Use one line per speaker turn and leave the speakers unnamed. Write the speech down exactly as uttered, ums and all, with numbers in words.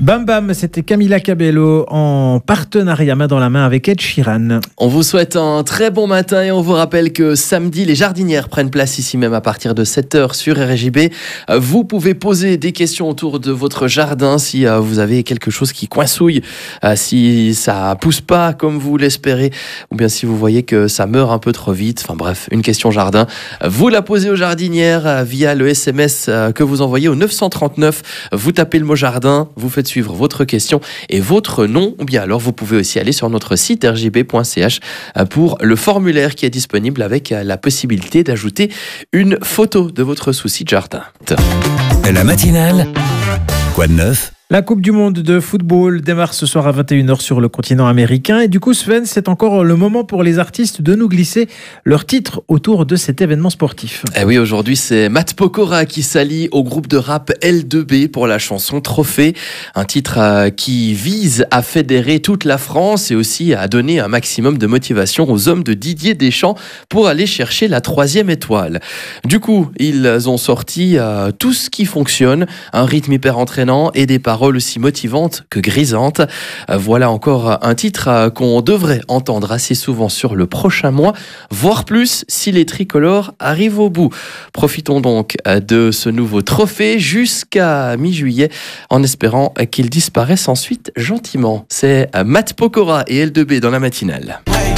Bam Bam, c'était Camila Cabello en partenariat main dans la main avec Ed Sheeran.
On vous souhaite un très bon matin et on vous rappelle que samedi, les jardinières prennent place ici même à partir de sept heures sur R J B. Vous pouvez poser des questions autour de votre jardin si vous avez quelque chose qui coincouille, si ça pousse pas comme vous l'espérez, ou bien si vous voyez que ça meurt un peu trop vite. Enfin bref, une question jardin. Vous la posez aux jardinières via le S M S que vous envoyez au neuf cent trente-neuf. Vous tapez le mot jardin, vous faites suivre votre question et votre nom, ou bien alors vous pouvez aussi aller sur notre site r j b point c h pour le formulaire qui est disponible avec la possibilité d'ajouter une photo de votre souci de jardin.
La matinale, quoi de neuf ?
La Coupe du Monde de football démarre ce soir à vingt et une heures sur le continent américain. Et du coup, Sven, c'est encore le moment pour les artistes de nous glisser leur titre autour de cet événement sportif.
Eh oui, aujourd'hui, c'est Matt Pokora qui s'allie au groupe de rap L deux B pour la chanson Trophée. Un titre qui vise à fédérer toute la France et aussi à donner un maximum de motivation aux hommes de Didier Deschamps pour aller chercher la troisième étoile. Du coup, ils ont sorti euh, tout ce qui fonctionne, un rythme hyper entraînant et des paroles aussi motivante que grisante. Voilà encore un titre qu'on devrait entendre assez souvent sur le prochain mois, voire plus si les tricolores arrivent au bout. Profitons donc de ce nouveau trophée jusqu'à mi-juillet en espérant qu'il disparaisse ensuite gentiment. C'est Matt Pokora et L deux B dans la matinale.